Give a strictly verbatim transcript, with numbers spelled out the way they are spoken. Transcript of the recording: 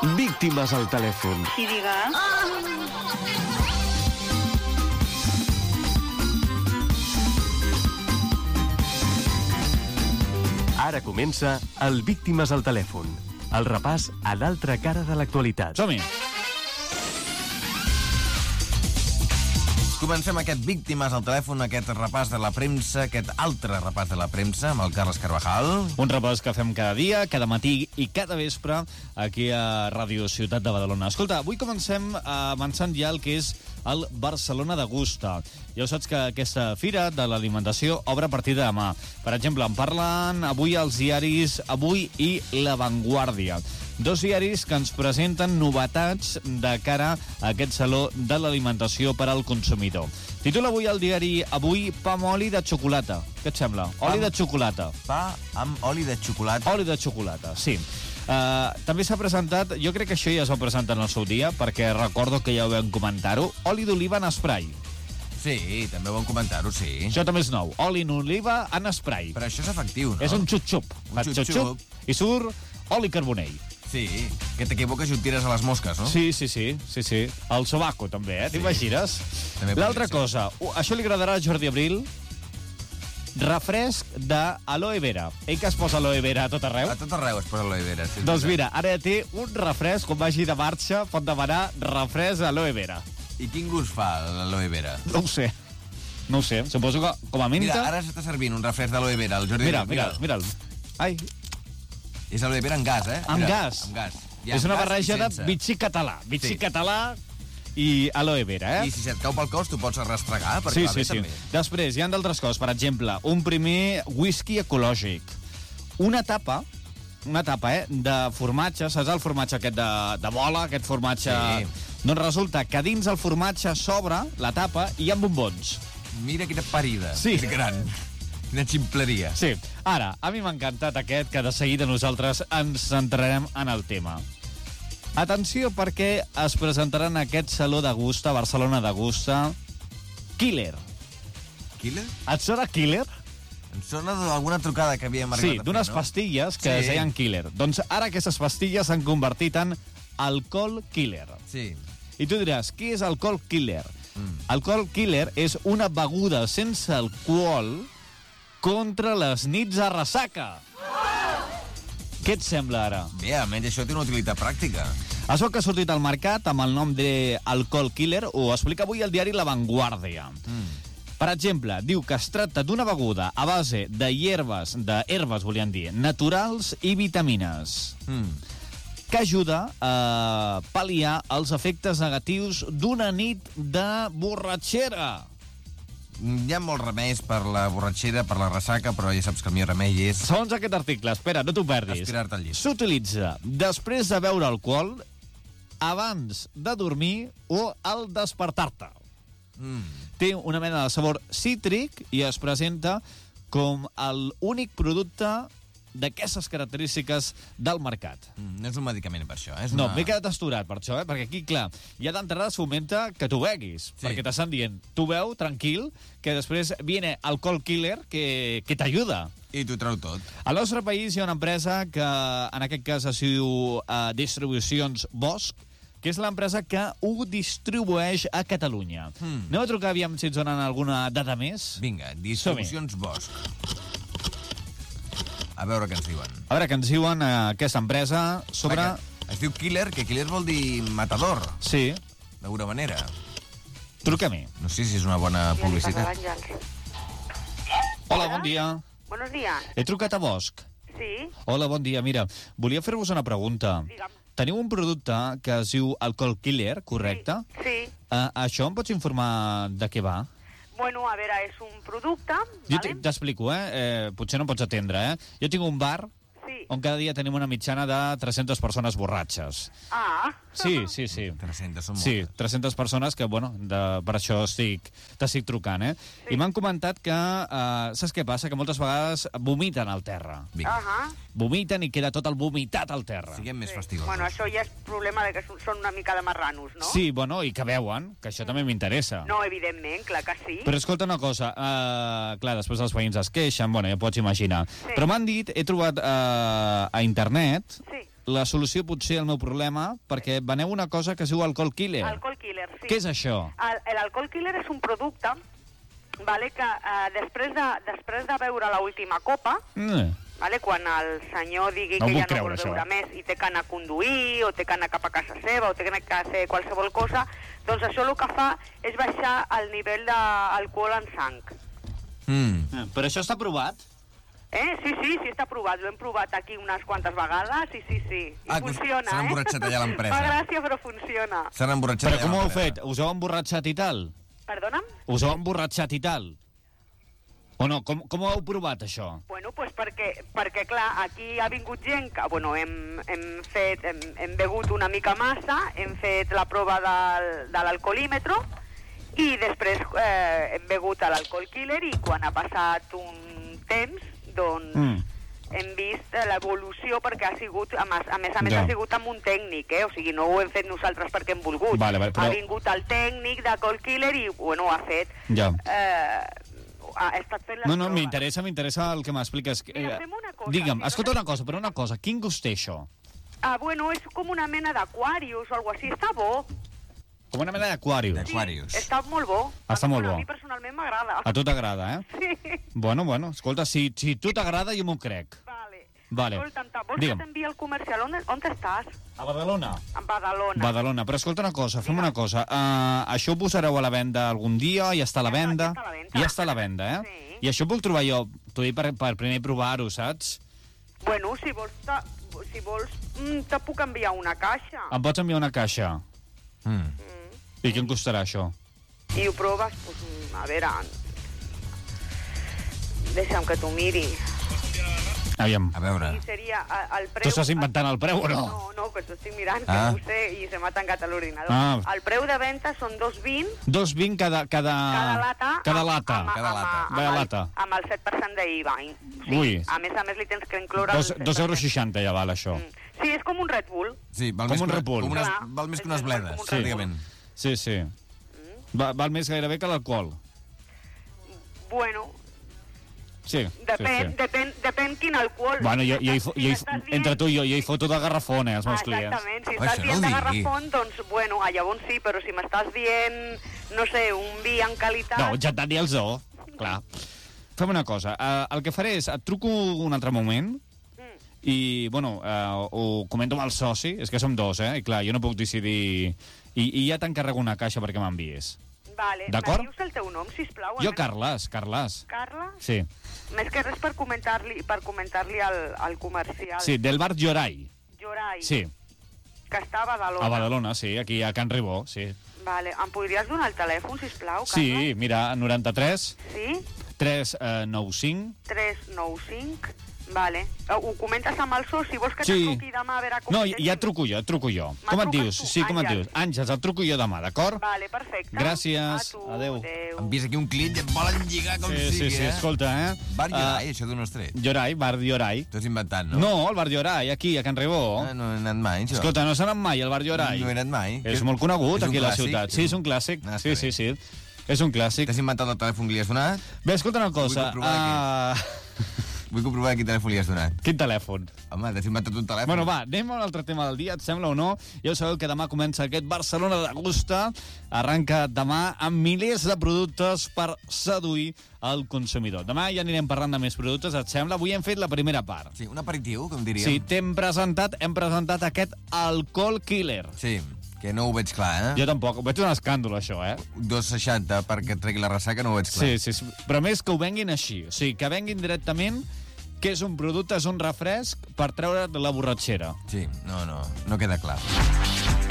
Víctimes al telèfon. Sí, diga. Ara comença el Víctimes al telèfon, el repàs a l'altra cara de l'actualitat. Som-hi! Comencem aquest Víctimes al telèfon, aquest repàs de la premsa, aquest altre repàs de la premsa amb el Carles Carvajal. Un repàs que fem cada dia, cada matí i cada vespre aquí a Ràdio Ciutat de Badalona. Escolta, avui comencem avançant ja el que és el Barcelona Degusta. Ja ho saps que aquesta fira de l'alimentació obre a partir de demà. Per exemple, en parlen avui els diaris Avui i La Vanguardia. Dos diaris que ens presenten novetats de cara a aquest saló de l'alimentació per al consumidor. Titula avui el diari Avui pa amb oli de xocolata. Què et sembla? Oli de xocolata. Pa amb oli de xocolata. Oli de xocolata, sí. Uh, també s'ha presentat, jo crec que això ja es va presentar en el seu dia, perquè recordo que ja ho vam comentar-ho, oli d'oliva en spray. Sí, també ho vam comentar-ho, sí. Això també és nou. Oli en oliva en spray. Però això és efectiu, no? És un xup-xup. Un xup-xup. I surt oli carbonell. Sí, que t'equivoques i ho tires a les mosques, no? Sí, sí, sí, sí, sí. El sobaco, també, eh? Sí. T'imagines? L'altra cosa, uh, això li agradarà a Jordi Abril, refresc d'aloe vera. Ell que es posa aloe vera a tot arreu? A tot arreu es posa aloe vera, sí. Doncs mira, ara té un refresc, quan vagi de marxa, pot demanar refresc d'aloe vera. I quin gust fa l'aloe vera? No ho sé. No ho sé. Suposo que, com a menta... Mira, ara s'està servint un refresc d'aloe vera, el Jordi... Mira, mira, mira'l. Ai. És aloe vera amb gas, eh? Amb mira, gas. Amb gas. Ja, és una barreja de bitxí català. Bitxí sí. català i aloe vera, eh? I si se't cau pel cos, tu pots rastregar, perquè sí, va sí, bé sí. també. Després, hi ha d'altres coses. Per exemple, un primer whisky ecològic. Una tapa, una tapa, eh, de formatge. Saps el formatge aquest de, de bola, aquest formatge... Sí. Doncs resulta que dins el formatge s'obre la tapa i hi ha bombons. Mira quina parida. Sí. Que gran. Quina ximpleria. Sí. Ara, a mi m'ha encantat aquest, que de seguida nosaltres ens centrarem en el tema. Atenció, perquè es presentarà en aquest saló de Degusta, Barcelona Degusta, Killer. Killer? Et sona Killer? Em sona d'alguna trucada que havíem arribat sí, a fer, d'unes no? pastilles que sí. es deien Killer. Doncs ara aquestes pastilles s'han convertit en alcohol killer. Sí. I tu diràs, què és alcohol killer? Mm. Alcohol killer és una beguda sense alcohol contra les nits a ressaca. Què et sembla ara? Bé, almenys això té una utilitat pràctica. Això que ha sortit al mercat amb el nom d'alcohol killer ho explica avui el diari La Vanguardia. Mm. Per exemple, diu que es tracta d'una beguda a base de hierbes, de herbes, volien dir, naturals i vitamines, mm. que ajuda a pal·liar els efectes negatius d'una nit de borratxera. Hi ha molts remeis per la borratxera, per la ressaca, però ja saps que el millor remei és... Segons aquest article, espera, no t'ho perdis. Aspirar-te al llit. S'utilitza després de beure alcohol, abans de dormir o al despertar-te. Mm. Té una mena de sabor cítric i es presenta com l'únic producte d'aquestes característiques del mercat. Mm, no és un medicament per això, eh? És No, una... m'he quedat asturat per això, eh? Perquè aquí, clar, ja d'entrada es fomenta que tu beguis, sí. perquè t'estan dient, tu beu, tranquil, que després viene alcohol killer que, que t'ajuda. I t'ho treu tot. Al nostre país hi ha una empresa que, en aquest cas, es diu uh, Distribucions Bosch, que és l'empresa que ho distribueix a Catalunya. Hmm. Anem a trucar, aviam si ens donen alguna dada més. Vinga, Distribucions Bosch. A veure què ens diuen. A veure què ens diuen a aquesta empresa sobre... Es diu Killer, que Killer vol dir matador. Sí. D'alguna manera. Truca-m'hi. No sé si és una bona publicitat. Hola, bon dia. Buenos días. He trucat a Bosch. Sí. Hola, bon dia. Mira, volia fer-vos una pregunta. Digue'm. Teniu un producte que es diu Alcohol Killer, correcte? Sí. sí. Uh, això em pots informar de què va? Bueno, a veure, és un producte... Jo vale? t'explico, eh? eh? Potser no em pots atendre, eh? Jo tinc un bar sí. on cada dia tenim una mitjana de tres-centes persones borratxes. Ah. Sí, sí, sí. tres-centes són moltes. Sí, tres-centes persones que, bueno, de, per això estic, t'estic trucant, eh? Sí. I m'han comentat que, uh, saps què passa? Que moltes vegades vomiten al terra. Vinga. Uh -huh. Vomiten i queda tot el vomitat al terra. Siguem més sí. fastigosos. Bueno, això ja és problema de que són una mica de marranos, no? Sí, bueno, i que beuen, que això també m'interessa. No, evidentment, clar que sí. Però escolta una cosa, uh, clar, després els veïns es queixen, bueno, ja pots imaginar. Sí. Però m'han dit, he trobat uh, a internet, sí. la solució pot ser el meu problema, perquè veneu una cosa que es diu alcohol killer. Alcohol killer, sí. Què és això? El- L'alcohol killer és un producte, vale, que eh, després, de, després de beure l'última copa, Mm. vale, quan el senyor digui No que ho ja puc no creure, vol això, beure eh? més i té que anar a conduir, o té que anar cap a casa seva, o té que anar a fer qualsevol cosa, doncs això el que fa és baixar el nivell d'alcohol en sang. Mm. Però això està provat? Eh? Sí, sí, sí, està provat. L'hem provat aquí unes quantes vegades, sí, sí, sí. I Ah, que us- funciona, s'han eh? emborratxat allà a l'empresa. Fa gràcia, però funciona. S'han emborratxat Però allà com a ho heu l'empresa. fet? Us heu emborratxat i tal? Perdona'm? Us heu emborratxat i tal? O no? Com, com ho heu provat, això? Bueno, pues perquè, perquè, clar, aquí ha vingut gent que, bueno, hem, hem fet, hem, hem begut una mica massa, hem fet la prova del, de l'alcoholímetro i després eh, hem begut a l'alcohol killer i quan ha passat un temps, doncs Mm. hem vist eh, l'evolució perquè ha sigut, a més a més, a més Ja. ha sigut amb un tècnic, eh? O sigui, no ho hem fet nosaltres perquè hem volgut. Vale, vale, però- Ha vingut el tècnic d'alcohol killer i, bueno, ha fet... Ja. Eh, ha estat fent les No, no, proves. m'interessa, m'interessa el que m'expliques. Mira, Eh, fem una cosa, Digue'm, si no escolta te- una cosa, però una cosa, quin gust té això? Ah, bueno, és com una mena d'Aquarius o alguna cosa així. Està bo. Com una mena d'aquarius. Aquarius. Està molt bo. Està a mi, molt bueno, bo. A mi personalment m'agrada. A tu t'agrada, eh? Sí. Bueno, bueno, escolta, si, si tu t'agrada, jo m'ho crec. Vale. Vale. Escolta'm, te- vols Digue'm. que t'enviï el comercial? On, on estàs? A Badalona? A Badalona. Badalona. Però escolta una cosa, fem una cosa. Uh, això ho posareu a la venda algun dia? Ja està a la Ja està, venda? ja està a la venda. Ja està a la venda, eh? Sí. I això ho puc trobar jo, t'ho dic per, per primer provar-ho, saps? Bueno, si vols, te, si vols mm, te puc enviar una caixa. Em pots enviar una caixa? Mm. I què em costarà això? I ho proves, pues, mm, a veure... Deixa'm que t'ho miri. Aviam. A veure. I seria eh, el preu... Tu estàs inventant el preu o no? No, no, que t'ho estic mirant, que Ah. no ho sé, i se m'ha tancat a l'ordinador. Ah. El preu de venda són dos vint dos vint cada... Cada, cada lata, Cada amb- lata. amb, Cada amb, lata. amb, Cada el- lata. amb el set per cent d'I V A. Sí, Ui. a més a més li tens que incloure... Dos, el set dos per euros cent. seixanta ja val, això. Mm. Sí, és com un Red Bull. Sí, val Com més un que, Red Bull. com unes, Clar. val més que És unes com bledes, un Red pràcticament. Sí, sí. Va, val més gairebé que l'alcohol. Bueno, Sí, depèn, sí, sí. depèn, depèn quin alcohol. Bueno, jo, jo, hi, Si fo- jo, hi, m'estàs dient- entre tu i jo, jo hi foto de garrafón, eh, als meus Ah, clients. exactament, si Home, estàs això no dient ho de digui. garrafón, doncs, bueno, ah, llavors sí, però si m'estàs dient, no sé, un vi en qualitat... No, ja t'ha dit el zoo, clar. Fem una cosa, uh, el que faré és, et truco un altre moment, Mm. i, bueno, uh, ho comento amb el soci, és que som dos, eh, i clar, jo no puc decidir... I, i ja t'encarrego una caixa perquè m'envies. Vale, D'acord? me dius el teu nom, sisplau? Jo, almenys? Carles, Carles. Carla? Sí, Més que res per comentar-li per comentar-li al, al comercial. sí, del bar Llorai. Llorai, Sí, que està a Badalona. a Badalona, sí, aquí a Can Ribó, sí. Vale, em podries donar el telèfon, sisplau, Carla? Sí, mira, noranta-tres, Sí? tres nou cinc... tres nou cinc... Vale. Eh, Ho comentes amb el soci? Vols que Sí. te'n truqui demà a veure com... No, ho ja, tens? ja et truco jo, et truco jo. Me Com et truques dius? tu, Sí, com et Àngels. dius? Àngels, et truco jo demà, d'acord? Vale, perfecte. Gràcies. A tu, Adéu. adéu. Hem vist aquí un client i et volen lligar com Sí, sí, sigui, sí, eh? escolta, eh? Bar Llorai, Uh, això d'on has tret? Llorai, bar Llorai. T'ho has inventat, no? No, el bar Llorai, aquí, a Can Ribó. Ah, no he anat mai, això. Escolta, no s'ha anat mai al bar Llorai. No he anat mai. És Que- molt conegut és un aquí a la clàssic? ciutat. Sí, és un clàssic. Ah, està Sí, bé. sí, sí. És un clàssic. T'has inventat el telèfon que li has donat? Bé, escolta una cosa. Vull comprovar Uh... Vull comprovar quin telèfon li has donat. Quin telèfon? Home, t'has inventat un telèfon. Bueno, va, anem a un altre tema del dia, et sembla o no? Ja ho sabeu que demà comença aquest Barcelona d'Agosta. Arranca demà amb milers de productes per seduir el consumidor. Demà ja anirem parlant de més productes, et sembla? Avui hem fet la primera part. Sí, un aperitiu, com diríem. Sí, t'hem presentat, hem presentat aquest alcohol killer. Sí, que no ho veig clar, eh? Jo tampoc, ho veig un escàndol, això, eh? dos seixanta perquè et tregui la ressaca no ho veig clar. Sí, sí, sí, però a més que ho venguin així. O sigui, que venguin directament que és un producte, és un refresc per treure de la borratxera. Sí, no, no, no queda clar.